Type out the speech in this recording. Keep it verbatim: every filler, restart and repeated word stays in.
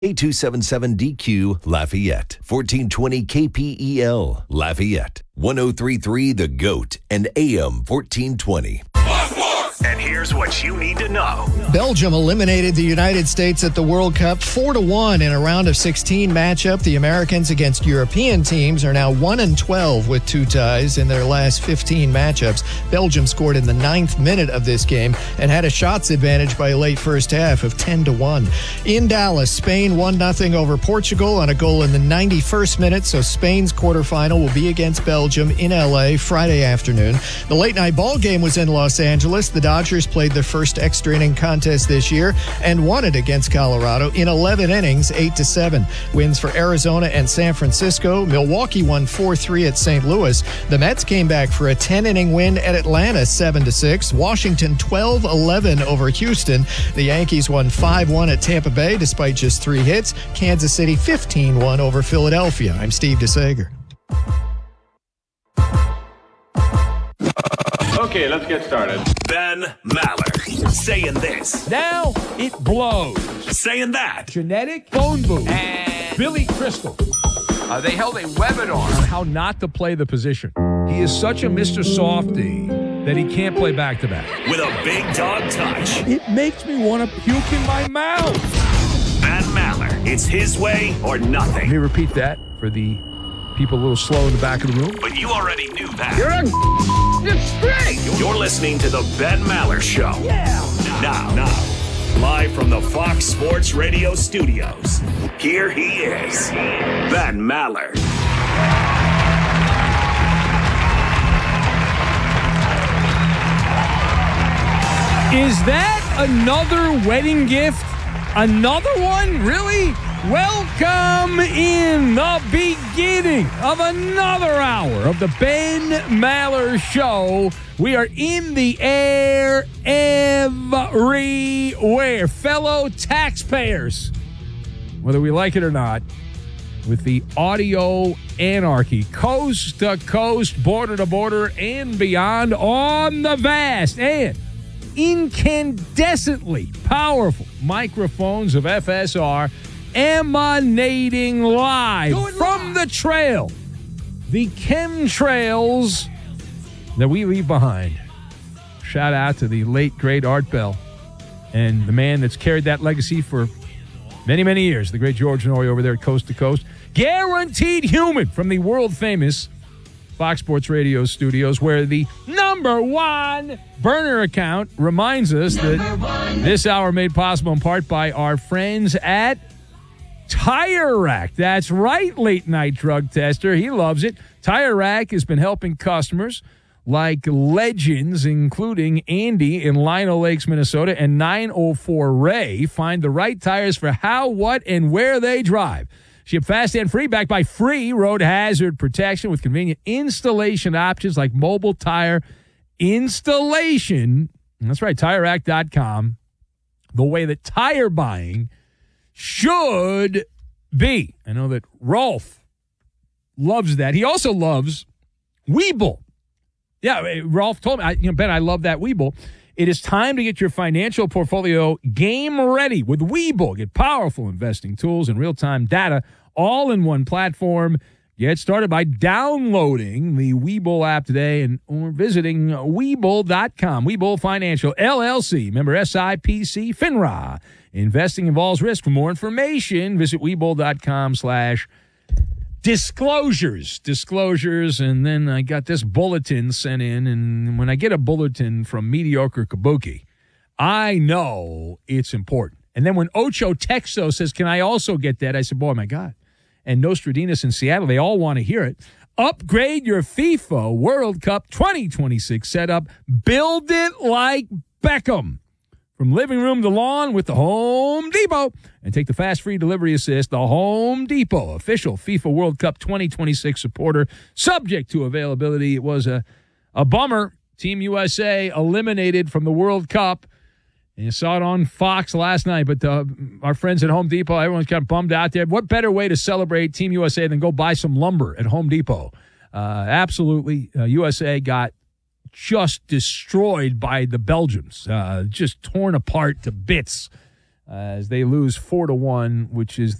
A two seventy-seven D Q Lafayette, fourteen twenty K P E L Lafayette, ten thirty-three The Goat, and A M fourteen twenty. And here's what you need to know. Belgium eliminated the United States at the World Cup four to one in a round of sixteen matchup. The Americans against European teams are now one and twelve with two ties in their last fifteen matchups. Belgium scored in the ninth minute of this game and had a shots advantage by a late first half of ten to one. In Dallas, Spain one nothing over Portugal on a goal in the ninety-first minute, so Spain's quarterfinal will be against Belgium in L A Friday afternoon. The late night ball game was in Los Angeles. The Dodgers played their first extra inning contest this year and won it against Colorado in eleven innings, eight to seven. Wins for Arizona and San Francisco. Milwaukee won four three at Saint Louis. The Mets came back for a ten-inning win at Atlanta, seven to six. Washington twelve eleven over Houston. The Yankees won five one at Tampa Bay despite just three hits. Kansas City fifteen one over Philadelphia. I'm Steve DeSager. Okay, let's get started. Ben Maller saying this. Now it blows. Saying that. Genetic phone booth. And Billy Crystal. Uh, they held a webinar on how not to play the position. He is such a Mister Softy that he can't play back-to-back. With a big dog touch. It makes me want to puke in my mouth. Ben Maller. It's his way or nothing. Let me repeat that for the people a little slow in the back of the room. But you already knew that. You're a it's great. You're listening to the Ben Maller Show. Yeah. Now, now, live from the Fox Sports Radio studios, here he is, Ben Maller. Is that another wedding gift? Another one? Really? Welcome in the beginning of another hour of the Ben Maller Show. We are in the air everywhere. Fellow taxpayers, whether we like it or not, with the audio anarchy, coast to coast, border to border, and beyond on the vast and incandescently powerful microphones of F S R emanating live from the trail, the chemtrails that we leave behind. Shout out to the late, great Art Bell and the man that's carried that legacy for many, many years, the great George Norrie over there at Coast to Coast. Guaranteed Human from the world-famous Fox Sports Radio studios, where the number one burner account reminds us that this hour made possible in part by our friends at Tire Rack. That's right, late night drug tester. He loves it. Tire Rack has been helping customers like legends, including Andy in Lino Lakes, Minnesota, and nine oh four Ray, find the right tires for how, what, and where they drive. Ship fast and free, backed by free road hazard protection with convenient installation options like mobile tire installation. That's right, tire rack dot com. The way that tire buying should be. I know that Rolf loves that. He also loves Webull. Yeah, Rolf told me, I, you know, Ben, I love that Webull. It is time to get your financial portfolio game ready with Webull. Get powerful investing tools and real-time data all in one platform. Get started by downloading the Webull app today and or visiting Webull dot com. Webull Financial, L L C, member S I P C, FINRA. Investing involves risk. For more information, visit Webull dot com slash disclosures. Disclosures, and then I got this bulletin sent in, and when I get a bulletin from Mediocre Kabuki, I know it's important. And then when Ocho Texo says, can I also get that? I said, boy, my God. And Nostradamus in Seattle, they all want to hear it. Upgrade your FIFA World Cup twenty twenty-six setup. Build it like Beckham. From living room to lawn with the Home Depot. And take the fast free delivery assist, the Home Depot, official FIFA World Cup twenty twenty-six supporter. Subject to availability. It was a, a bummer. Team U S A eliminated from the World Cup. And you saw it on Fox last night, but uh, our friends at Home Depot, everyone's kind of bummed out there. What better way to celebrate Team U S A than go buy some lumber at Home Depot? Uh, absolutely. Uh, U S A got just destroyed by the Belgians, uh, just torn apart to bits. as they lose four to one, which is